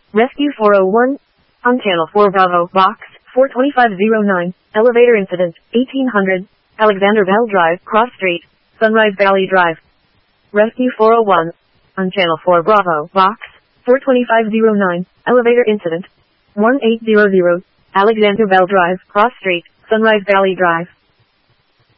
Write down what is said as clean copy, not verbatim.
Rescue 401. On Channel 4 Bravo, Box 42509. Elevator incident, 1800. Alexander Bell Drive, Cross Street, Sunrise Valley Drive. Rescue 401. On Channel 4 Bravo, Box 42509. Elevator incident, 1800. Alexander Bell Drive, Cross Street, Sunrise Valley Drive.